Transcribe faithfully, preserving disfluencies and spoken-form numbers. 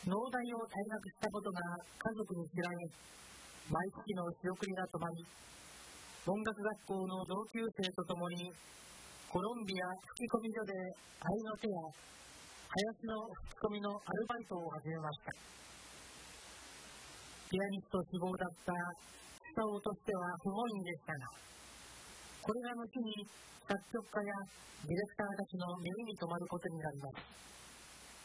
農大を退学したことが家族に知られ、毎月の仕送りが止まり、音楽学校の同級生とともにコロンビア吹き込み所で合いの手や林の吹き込みのアルバイトを始めました。ピアニスト志望だった久男としては不本意でしたが、これが後に作曲家やディレクターたちの耳に留まることになります。